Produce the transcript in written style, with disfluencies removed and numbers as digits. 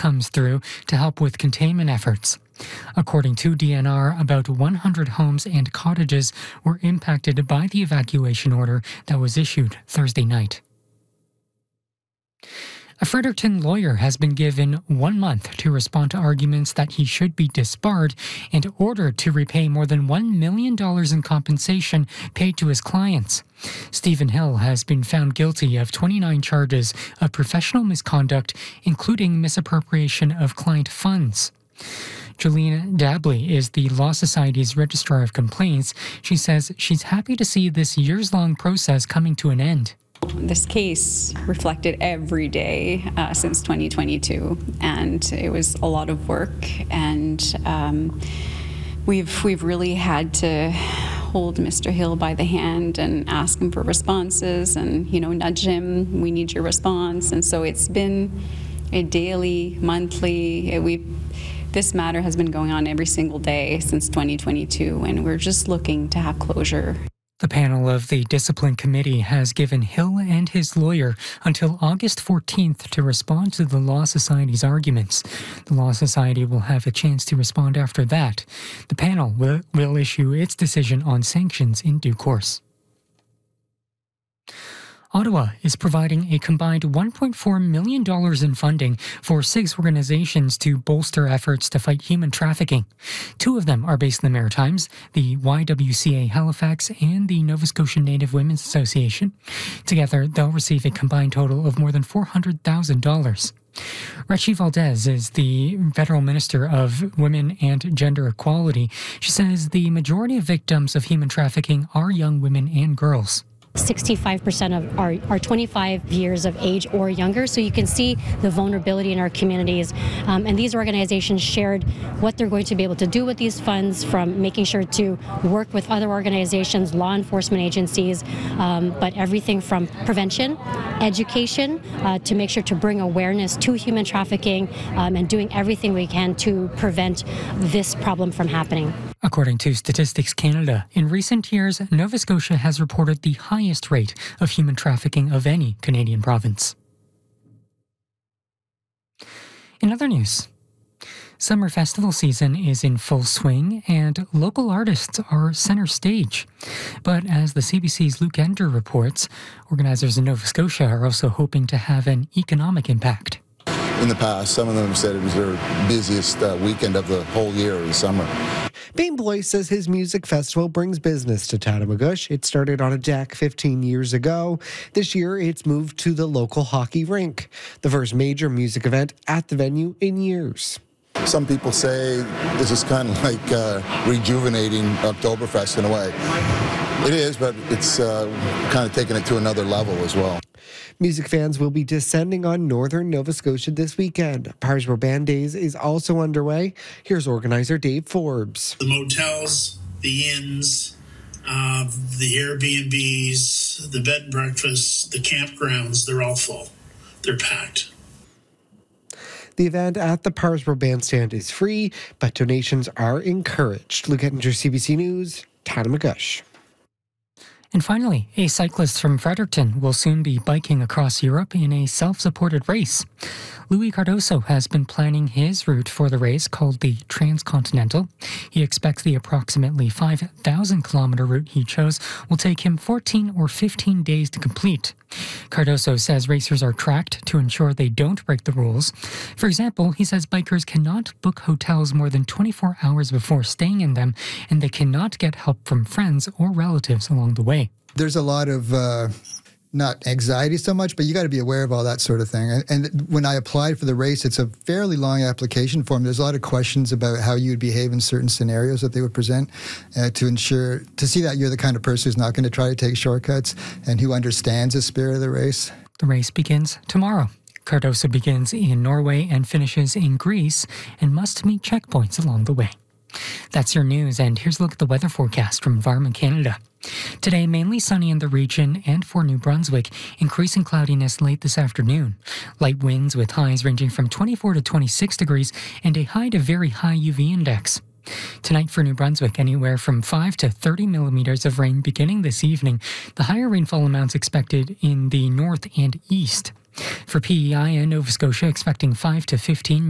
comes through to help with containment efforts. According to DNR, about 100 homes and cottages were impacted by the evacuation order that was issued Thursday night. A Fredericton lawyer has been given 1 month to respond to arguments that he should be disbarred and ordered to repay more than $1 million in compensation paid to his clients. Stephen Hill has been found guilty of 29 charges of professional misconduct, including misappropriation of client funds. Jolene Dabley is the Law Society's Registrar of Complaints. She says she's happy to see this years-long process coming to an end. This case reflected every day since 2022, and it was a lot of work, and we've really had to hold Mr. Hill by the hand and ask him for responses and, nudge him, we need your response. And so it's been a daily, monthly, this matter has been going on every single day since 2022, and we're just looking to have closure. The panel of the Discipline Committee has given Hill and his lawyer until August 14th to respond to the Law Society's arguments. The Law Society will have a chance to respond after that. The panel will issue its decision on sanctions in due course. Ottawa is providing a combined $1.4 million in funding for 6 organizations to bolster efforts to fight human trafficking. 2 of them are based in the Maritimes, the YWCA Halifax and the Nova Scotia Native Women's Association. Together, they'll receive a combined total of more than $400,000. Rechi Valdez is the Federal Minister of Women and Gender Equality. She says the majority of victims of human trafficking are young women and girls. 65% of are 25 years of age or younger, so you can see the vulnerability in our communities. And these organizations shared what they're going to be able to do with these funds, from making sure to work with other organizations, law enforcement agencies, but everything from prevention, education, to make sure to bring awareness to human trafficking, and doing everything we can to prevent this problem from happening. According to Statistics Canada, in recent years, Nova Scotia has reported the highest rate of human trafficking of any Canadian province. In other news, summer festival season is in full swing and local artists are center stage. But as the CBC's Luke Ender reports, organizers in Nova Scotia are also hoping to have an economic impact. In the past, some of them said it was their busiest weekend of the whole year, the summer. Bain Blois says his music festival brings business to Tatamagouche. It started on a deck 15 years ago. This year, it's moved to the local hockey rink, the first major music event at the venue in years. Some people say this is kind of like rejuvenating Oktoberfest in a way. It is, but it's kind of taking it to another level as well. Music fans will be descending on northern Nova Scotia this weekend. Parsbro Band Days is also underway. Here's organizer Dave Forbes. The motels, the inns, the Airbnbs, the bed and breakfasts, the campgrounds, they're all full. They're packed. The event at the Parsbro Bandstand is free, but donations are encouraged. Luke Ettinger, CBC News, Tatamagouche. And finally, a cyclist from Fredericton will soon be biking across Europe in a self-supported race. Louis Cardoso has been planning his route for the race, called the Transcontinental. He expects the approximately 5,000-kilometer route he chose will take him 14 or 15 days to complete. Cardoso says racers are tracked to ensure they don't break the rules. For example, he says bikers cannot book hotels more than 24 hours before staying in them, and they cannot get help from friends or relatives along the way. There's a lot of not anxiety so much, but you got to be aware of all that sort of thing. And when I applied for the race, it's a fairly long application form. There's a lot of questions about how you would behave in certain scenarios that they would present to see that you're the kind of person who's not going to try to take shortcuts and who understands the spirit of the race. The race begins tomorrow. Cardoso begins in Norway and finishes in Greece and must meet checkpoints along the way. That's your news, and here's a look at the weather forecast from Environment Canada. Today, mainly sunny in the region and for New Brunswick, increasing cloudiness late this afternoon. Light winds with highs ranging from 24 to 26 degrees and a high to very high UV index. Tonight for New Brunswick, anywhere from 5 to 30 millimeters of rain beginning this evening. The higher rainfall amounts expected in the north and east. For PEI and Nova Scotia, expecting 5 to 15